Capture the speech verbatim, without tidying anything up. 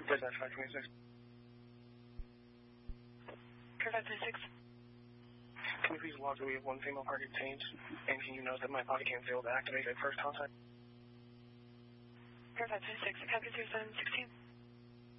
Dispatch five twenty-six. Clear five twenty-six. Can you please log that we have one female party detained? And can you note that my body cam failed to activate at first contact? Clear five twenty-six. Copy two seven sixteen.